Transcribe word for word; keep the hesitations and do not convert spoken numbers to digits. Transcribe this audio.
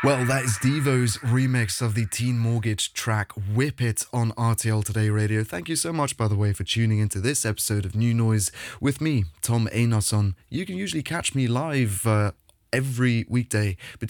Well, that is Devo's remix of the Teen Mortgage track Whip It on R T L Today Radio. Thank you so much, by the way, for tuning into this episode of New Noise with me, Tom Einarsson. You can usually catch me live uh, every weekday between